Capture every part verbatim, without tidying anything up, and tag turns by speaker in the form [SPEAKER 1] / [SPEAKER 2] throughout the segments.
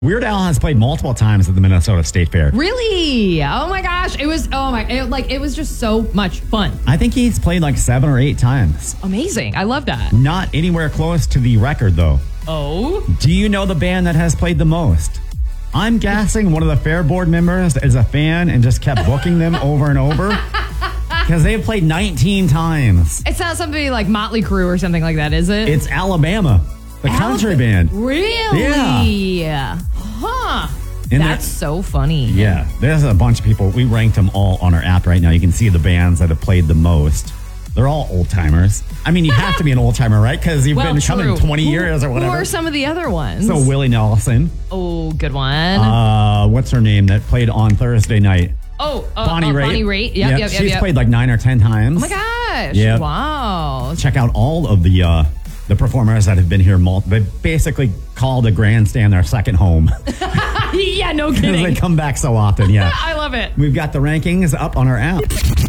[SPEAKER 1] Weird Al has played multiple times at the Minnesota State Fair.
[SPEAKER 2] Really? Oh my gosh. It was, oh my, it, like, it was just so much fun.
[SPEAKER 1] I think he's played like seven or eight times.
[SPEAKER 2] Amazing. I love that.
[SPEAKER 1] Not anywhere close to the record, though.
[SPEAKER 2] Oh?
[SPEAKER 1] Do you know the band that has played the most? I'm guessing one of the Fair Board members is a fan and just kept booking them over and over. Because they've played nineteen times.
[SPEAKER 2] It's not somebody like Motley Crue or something like that, is it?
[SPEAKER 1] It's Alabama, the country band.
[SPEAKER 2] Really? Yeah. Huh.
[SPEAKER 1] And
[SPEAKER 2] That's so funny.
[SPEAKER 1] Yeah. There's a bunch of people. We ranked them all on our app right now. You can see the bands that have played the most. They're all old timers. I mean, you have to be an old timer, right? Because you've
[SPEAKER 2] well,
[SPEAKER 1] been
[SPEAKER 2] true.
[SPEAKER 1] coming twenty
[SPEAKER 2] who,
[SPEAKER 1] years or whatever.
[SPEAKER 2] Who are some of the other ones?
[SPEAKER 1] So Willie Nelson.
[SPEAKER 2] Oh, good one.
[SPEAKER 1] Uh, what's her name that played on Thursday night?
[SPEAKER 2] Oh, uh,
[SPEAKER 1] Bonnie
[SPEAKER 2] uh,
[SPEAKER 1] Raitt.
[SPEAKER 2] Bonnie Raitt. Yep,
[SPEAKER 1] yep,
[SPEAKER 2] yep,
[SPEAKER 1] She's
[SPEAKER 2] yep, yep.
[SPEAKER 1] played like nine or ten times.
[SPEAKER 2] Oh my gosh.
[SPEAKER 1] Yep.
[SPEAKER 2] Wow.
[SPEAKER 1] Check out all of the uh, the performers that have been here. Mul- they basically call the grandstand their second home.
[SPEAKER 2] Yeah, no
[SPEAKER 1] Because
[SPEAKER 2] kidding.
[SPEAKER 1] they come back so often, yeah.
[SPEAKER 2] I love it.
[SPEAKER 1] We've got the rankings up on our app.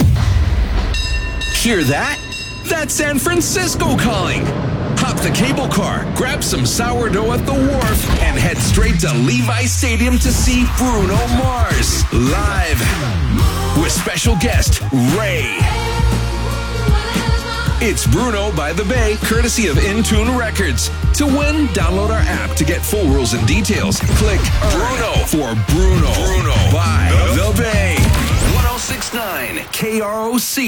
[SPEAKER 3] Hear that? That's San Francisco calling. Hop the cable car, grab some sourdough at the wharf, and head straight to Levi Stadium to see Bruno Mars live with special guest Ray. It's Bruno by the Bay, courtesy of Intune Records. To win, download our app to get full rules and details. Click Bruno for Bruno. Bruno by the Bay. one oh six point nine K R O C.